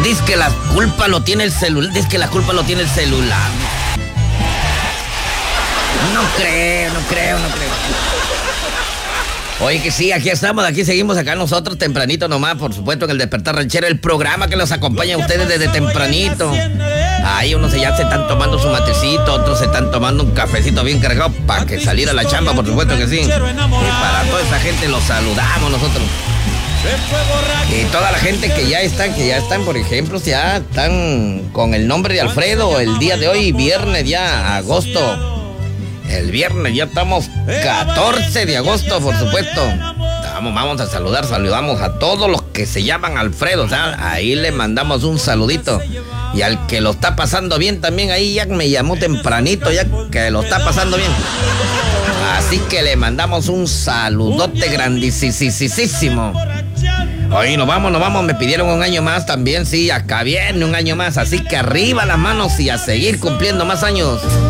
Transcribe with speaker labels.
Speaker 1: Dice que la culpa lo tiene el celular. Dice que la culpa lo tiene el celular. No creo. Oye, que sí, aquí estamos, aquí seguimos acá nosotros tempranito nomás, por supuesto, en el Despertar Ranchero, el programa que los acompaña a ustedes desde tempranito. Ahí unos ya se están tomando su matecito, otros se están tomando un cafecito bien cargado para que salir a la chamba, por supuesto que sí. Y para toda esa gente los saludamos nosotros. Y toda la gente que ya están, por ejemplo, ya están con el nombre de Alfredo el día de hoy, viernes ya, agosto. El viernes ya estamos 14 de agosto, por supuesto. Vamos a saludamos a todos los que se llaman Alfredo, o sea, ahí le mandamos un saludito. Y al que lo está pasando bien también, ahí ya me llamó tempranito, ya que lo está pasando bien. Así que le mandamos un saludote grandísimo. Oye, nos vamos, me pidieron un año más también, sí, acá viene un año más, así que arriba las manos y a seguir cumpliendo más años.